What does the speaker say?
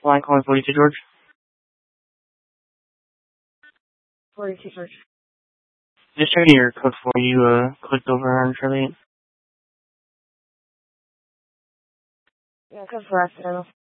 Line calling 42 George. 42 George. Just checking your code for you, clicked over on Charlie. Yeah, code for accidental.